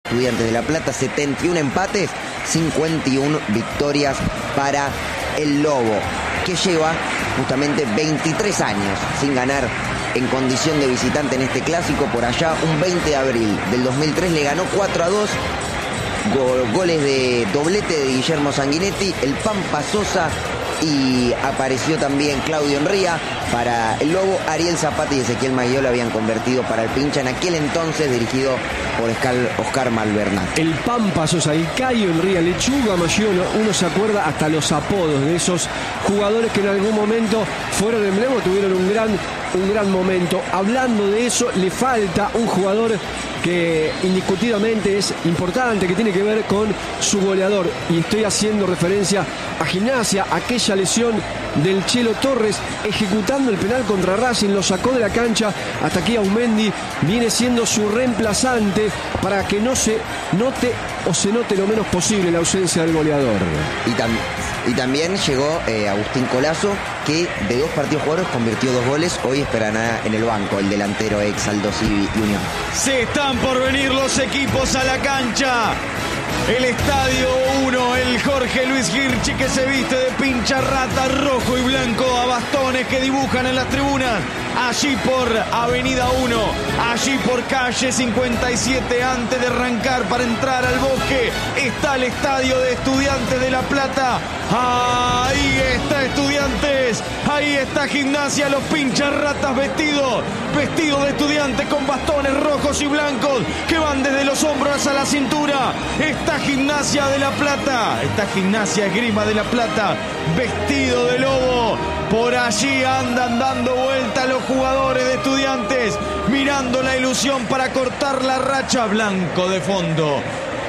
Estudiantes de La Plata, 71 empates, 51 victorias para el Lobo, que lleva justamente 23 años sin ganar en condición de visitante en este clásico. Por allá, un 20 de abril del 2003, le ganó 4-2. Goles de doblete de Guillermo Sanguinetti, el Pampa Sosa, y apareció también Claudio Enría para el Lobo. Ariel Zapata y Ezequiel Maguiola habían convertido para el Pincha, en aquel entonces dirigido por Oscar Malvernat. El Pampa Sosa, el Caio Enría, Lechuga Maggiola, uno se acuerda hasta los apodos de esos jugadores que en algún momento fueron emblema, tuvieron un gran momento. Hablando de eso, le falta un jugador que indiscutidamente es importante, que tiene que ver con su goleador, y estoy haciendo referencia a Gimnasia, aquella lesión del Chelo Torres ejecutando el penal contra Racing, lo sacó de la cancha. Hasta aquí Aumendi viene siendo su reemplazante para que no se note o se note lo menos posible la ausencia del goleador. Y también llegó Agustín Colazo, que de 2 partidos jugados convirtió 2 goles. Hoy esperará en el banco el delantero ex Aldo Civi y Unión. Se están por venir los equipos a la cancha. El Estadio 1, el Jorge Luis Girchi, que se viste de pincha rata, rojo y blanco, a bastones que dibujan en las tribunas. Allí por Avenida 1, allí por calle 57, antes de arrancar para entrar al bosque, está el Estadio de Estudiantes de La Plata. Ahí está Estudiantes, ahí está Gimnasia, los pinchas ratas vestidos de Estudiantes con bastones rojos y blancos que van desde los hombros hasta la cintura. Está Gimnasia de La Plata, está Gimnasia Esgrima de La Plata, vestido de lobo. Por allí andan dando vuelta los jugadores de Estudiantes, mirando la ilusión para cortar la racha. Blanco de fondo,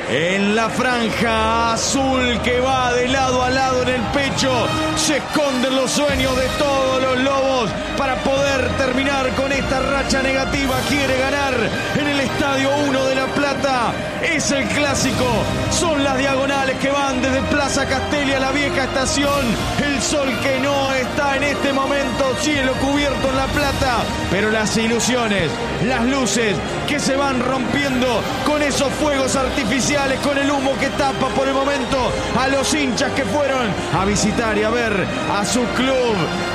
en la franja azul que va de lado a lado en el pecho, se esconden los sueños de todos los lobos para poder terminar con esta racha negativa. Quiere ganar en el Estadio 1 de La Plata. Es el clásico, son las diagonales que van desde Plaza Castelli a la vieja estación. El sol que no está en este momento, cielo cubierto en La Plata, pero las ilusiones, las luces que se van rompiendo con esos fuegos artificiales, con el humo que tapa por el momento a los hinchas que fueron a visitar y a ver a su club,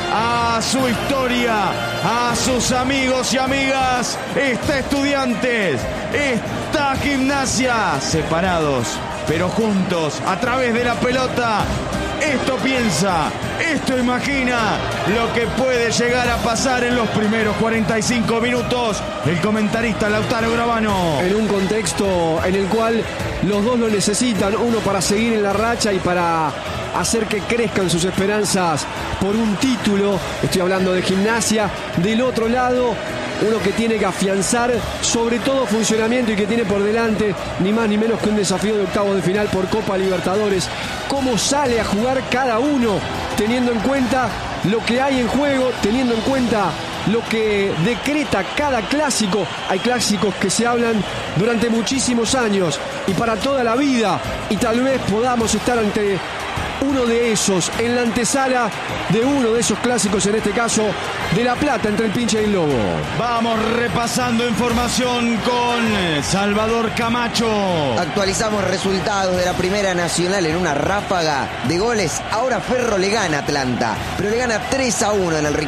a su historia, a sus amigos y amigas. Está Estudiantes, está Gimnasia, separados pero juntos a través de la pelota. Esto piensa, esto imagina lo que puede llegar a pasar en los primeros 45 minutos. El comentarista Lautaro Gravano. En un contexto en el cual los dos lo necesitan, uno para seguir en la racha y para hacer que crezcan sus esperanzas por un título. Estoy hablando de Gimnasia. Del otro lado, uno que tiene que afianzar sobre todo funcionamiento y que tiene por delante ni más ni menos que un desafío de octavos de final por Copa Libertadores. ¿Cómo sale a jugar cada uno teniendo en cuenta lo que hay en juego, teniendo en cuenta lo que decreta cada clásico? Hay clásicos que se hablan durante muchísimos años y para toda la vida, y tal vez podamos estar ante uno de esos, en la antesala de uno de esos clásicos, en este caso de La Plata, entre el Pincha y el Lobo. Vamos repasando información con Salvador Camacho. Actualizamos resultados de la Primera Nacional en una ráfaga de goles. Ahora Ferro le gana a Atlanta, pero le gana 3-1 en el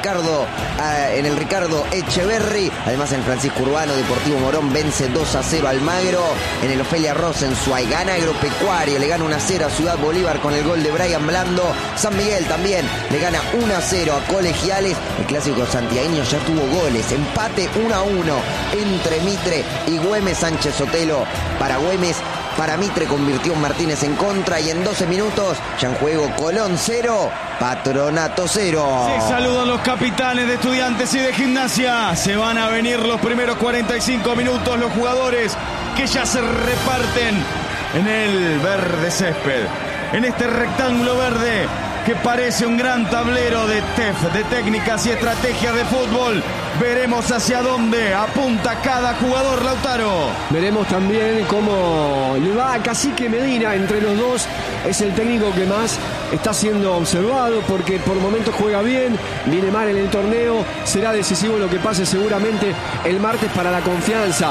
Ricardo Echeverri. Además, en Francisco Urbano, Deportivo Morón vence 2-0 al Almagro. En el Ofelia Rosenzweig gana Agropecuario, le gana 1-0 a Ciudad Bolívar con el gol de Brian Blando. San Miguel también le gana 1-0 a Colegiales. El clásico santiagueño ya tuvo goles. Empate 1-1 entre Mitre y Güemes. Sánchez Sotelo para Güemes. Para Mitre convirtió Martínez en contra. Y en 12 minutos ya en juego Colón 0, Patronato 0. Se saludan los capitanes de Estudiantes y de Gimnasia. Se van a venir los primeros 45 minutos. Los jugadores que ya se reparten en el verde césped, en este rectángulo verde que parece un gran tablero de técnicas y estrategias de fútbol. Veremos hacia dónde apunta cada jugador, Lautaro. Veremos también cómo le va a Cacique Medina. Entre los dos es el técnico que más está siendo observado porque por momentos juega bien, viene mal en el torneo. Será decisivo lo que pase seguramente el martes para la confianza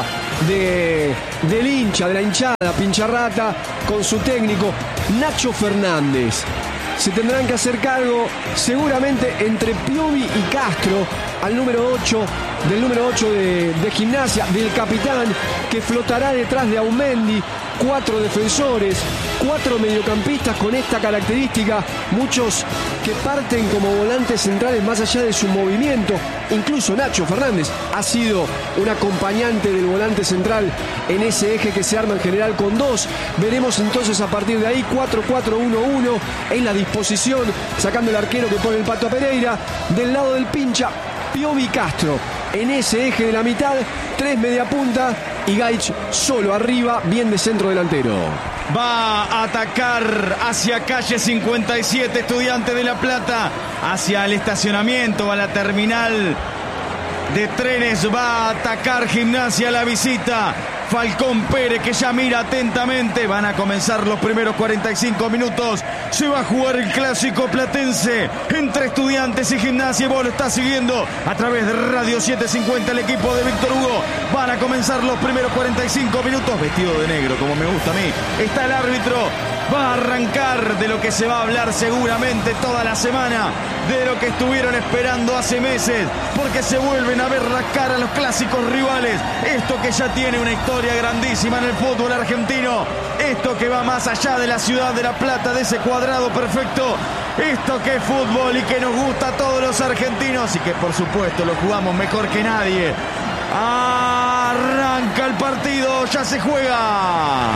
del hincha, de la hinchada Pincharrata con su técnico Nacho Fernández. Se tendrán que hacer cargo seguramente entre Piovi y Castro al número 8, del número 8 de Gimnasia, del capitán que flotará detrás de Aumendi. 4 defensores, 4 mediocampistas con esta característica, muchos que parten como volantes centrales más allá de su movimiento. Incluso Nacho Fernández ha sido un acompañante del volante central en ese eje que se arma en general con 2. Veremos entonces a partir de ahí 4-4-1-1 en la disposición, sacando el arquero que pone el Pato Pereira. Del lado del Pincha, Piovi Castro en ese eje de la mitad, 3 media punta y Gaich solo arriba, bien de centro delantero. Va a atacar hacia calle 57, Estudiantes de La Plata, hacia el estacionamiento, a la terminal de trenes. Va a atacar Gimnasia a la visita. Falcón Pérez, que ya mira atentamente. Van a comenzar los primeros 45 minutos. Se va a jugar el clásico platense entre Estudiantes y Gimnasia. Y vos lo estás siguiendo a través de Radio 750, el equipo de Víctor Hugo. Van a comenzar los primeros 45 minutos. Vestido de negro, como me gusta a mí. Está el árbitro. Va a arrancar de lo que se va a hablar seguramente toda la semana, de lo que estuvieron esperando hace meses, porque se vuelven a ver la cara a los clásicos rivales. Esto que ya tiene una historia grandísima en el fútbol argentino, esto que va más allá de la ciudad de La Plata, de ese cuadrado perfecto, esto que es fútbol y que nos gusta a todos los argentinos y que por supuesto lo jugamos mejor que nadie. Arranca el partido, ya se juega.